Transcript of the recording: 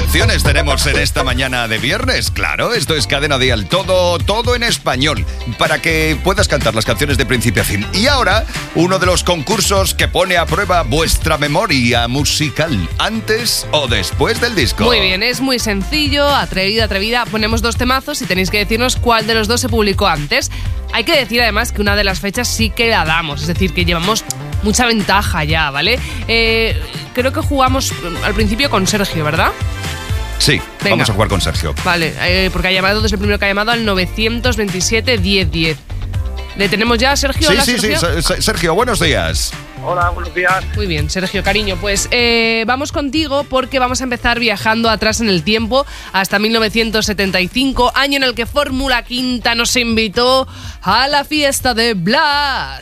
canciones tenemos en esta mañana de viernes? Claro, esto es Cadena Dial, todo en español, para que puedas cantar las canciones de principio a fin. Y ahora, uno de los concursos que pone a prueba vuestra memoria musical, antes o después del disco. Muy bien, es muy sencillo, atrevida. Ponemos 2 temazos y tenéis que decirnos cuál de los 2 se publicó antes. Hay que decir además que una de las fechas sí que la damos, es decir, que llevamos mucha ventaja ya, ¿vale? Creo que jugamos al principio con Sergio, ¿verdad? Sí, venga, vamos a jugar con Sergio. Vale, porque ha llamado, desde el primero que ha llamado, al 927 1010. ¿Le tenemos ya, Sergio? Sí, Sergio, buenos días. Hola, buenos días. Muy bien, Sergio, cariño, pues vamos contigo porque vamos a empezar viajando atrás en el tiempo hasta 1975, año en el que Fórmula Quinta nos invitó a la fiesta de Blas.